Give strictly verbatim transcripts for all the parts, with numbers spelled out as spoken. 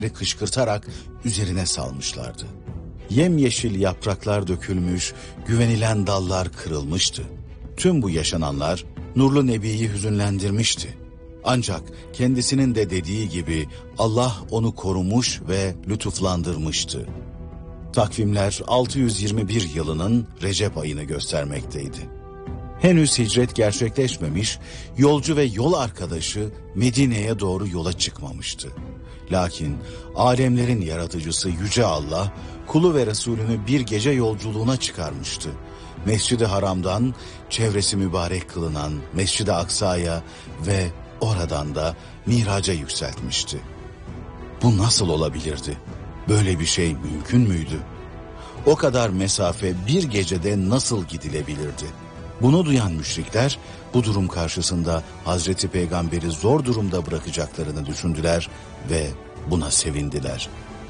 kışkırtarak üzerine salmışlardı. Yemyeşil yapraklar dökülmüş, güvenilen dallar kırılmıştı. Tüm bu yaşananlar Nurlu Nebi'yi hüzünlendirmişti. Ancak kendisinin de dediği gibi Allah onu korumuş ve lütuflandırmıştı. Takvimler altı yüz yirmi bir yılının Recep ayını göstermekteydi. Henüz hicret gerçekleşmemiş, yolcu ve yol arkadaşı Medine'ye doğru yola çıkmamıştı. Lakin alemlerin yaratıcısı Yüce Allah, kulu ve Resulünü bir gece yolculuğuna çıkarmıştı. Mescid-i Haram'dan çevresi mübarek kılınan Mescid-i Aksa'ya ve oradan da Miraç'a yükseltmişti. Bu nasıl olabilirdi? Böyle bir şey mümkün müydü? O kadar mesafe bir gecede nasıl gidilebilirdi? Bunu duyan müşrikler bu durum karşısında Hazreti Peygamber'i zor durumda bırakacaklarını düşündüler ve buna sevindiler.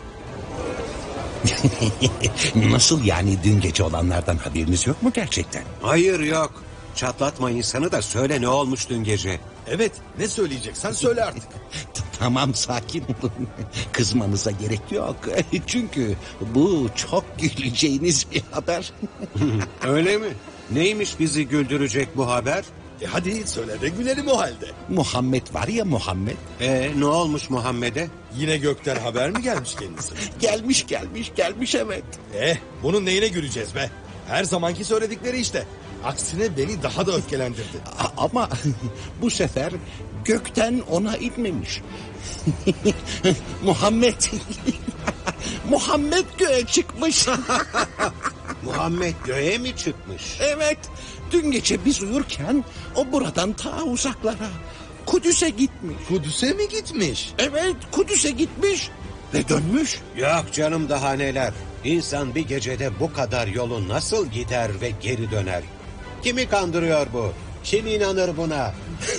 Nasıl yani, dün gece olanlardan haberiniz yok mu gerçekten? Hayır, yok. Çatlatma insanı da söyle, ne olmuş dün gece? Evet, ne söyleyeceksen söyle artık. Tamam, sakin olun. Kızmanıza gerek yok. Çünkü bu çok güleceğiniz bir haber. Öyle mi? Neymiş bizi güldürecek bu haber? E hadi söyle de gülelim o halde. Muhammed var ya, Muhammed. E ne olmuş Muhammed'e? Yine gökten haber mi gelmiş kendisine? Gelmiş gelmiş gelmiş evet. Eh, bunun neyine güleceğiz be? Her zamanki söyledikleri işte. Aksine beni daha da öfkelendirdi. A- ama bu sefer gökten ona inmemiş. Muhammed. Muhammed göğe çıkmış. Muhammed göğe mi çıkmış? Evet. Dün gece biz uyurken o buradan ta uzaklara, Kudüs'e gitmiş. Kudüs'e mi gitmiş? Evet, Kudüs'e gitmiş ve dönmüş. Yok canım, daha neler. İnsan bir gecede bu kadar yolu nasıl gider ve geri döner? Kimi kandırıyor bu? Kim inanır buna?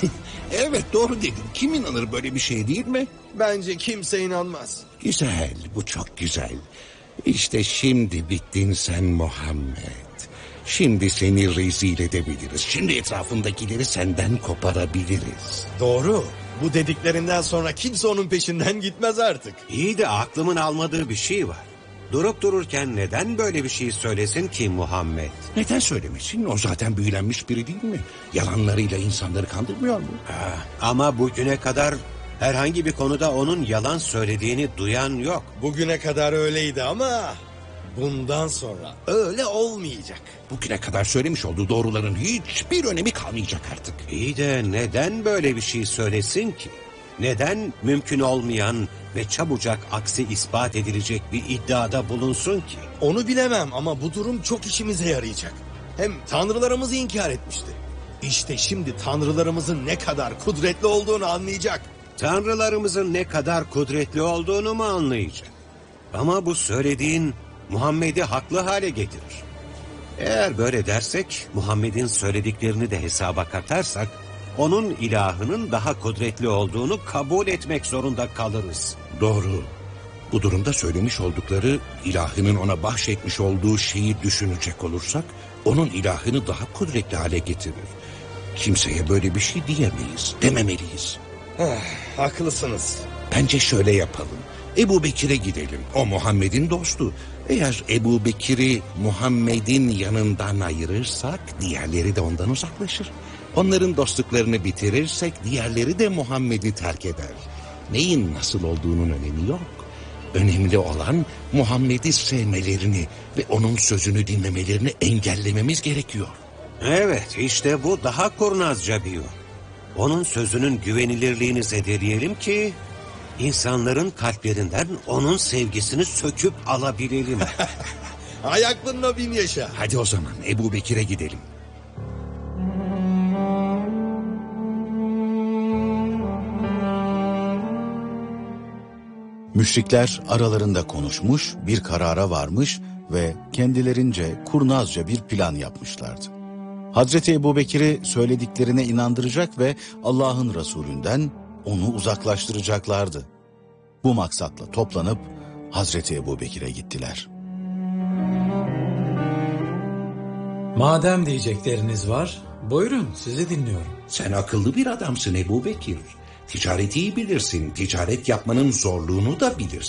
Evet, doğru dedin. Kim inanır böyle bir şey, değil mi? Bence kimse inanmaz. Güzel, bu çok güzel. İşte şimdi bittin sen Muhammed. Şimdi seni rezil edebiliriz. Şimdi etrafındakileri senden koparabiliriz. Doğru. Bu dediklerinden sonra kimse onun peşinden gitmez artık. İyi de aklımın almadığı bir şey var. Durup dururken neden böyle bir şey söylesin ki Muhammed? Neden söylemesin? O zaten büyülenmiş biri değil mi? Yalanlarıyla insanları kandırmıyor mu? Ha, ama bugüne kadar herhangi bir konuda onun yalan söylediğini duyan yok. Bugüne kadar öyleydi ama bundan sonra öyle olmayacak. Bugüne kadar söylemiş olduğu doğruların hiçbir önemi kalmayacak artık. İyi de neden böyle bir şey söylesin ki? Neden mümkün olmayan ve çabucak aksi ispat edilecek bir iddiada bulunsun ki? Onu bilemem ama bu durum çok işimize yarayacak. Hem tanrılarımızı inkar etmişti. İşte şimdi tanrılarımızın ne kadar kudretli olduğunu anlayacak. Tanrılarımızın ne kadar kudretli olduğunu mu anlayacak? Ama bu söylediğin Muhammed'i haklı hale getirir. Eğer böyle dersek, Muhammed'in söylediklerini de hesaba katarsak, onun ilahının daha kudretli olduğunu kabul etmek zorunda kalırız. Doğru. Bu durumda söylemiş oldukları ilahının ona bahşetmiş olduğu şeyi düşünecek olursak, onun ilahını daha kudretli hale getirir. Kimseye böyle bir şey diyemeyiz, dememeliyiz. Ah, haklısınız. Bence şöyle yapalım. Ebu Bekir'e gidelim. O Muhammed'in dostu. Eğer Ebu Bekir'i Muhammed'in yanından ayırırsak diğerleri de ondan uzaklaşır. Onların dostluklarını bitirirsek diğerleri de Muhammed'i terk eder. Neyin nasıl olduğunun önemi yok. Önemli olan Muhammed'i sevmelerini ve onun sözünü dinlemelerini engellememiz gerekiyor. Evet, işte bu daha kurnazca bir yol. Onun sözünün güvenilirliğini zedeleyelim ki insanların kalplerinden onun sevgisini söküp alabilelim. Hay aklınla bin yaşa. Hadi o zaman Ebu Bekir'e gidelim. Müşrikler aralarında konuşmuş, bir karara varmış ve kendilerince kurnazca bir plan yapmışlardı. Hazreti Ebubekir'i söylediklerine inandıracak ve Allah'ın Resulünden onu uzaklaştıracaklardı. Bu maksatla toplanıp Hazreti Ebubekir'e gittiler. Madem diyecekleriniz var, buyurun, sizi dinliyorum. Sen akıllı bir adamsın Ebu Bekir. Ticareti iyi bilirsin. Ticaret yapmanın zorluğunu da bilirsin.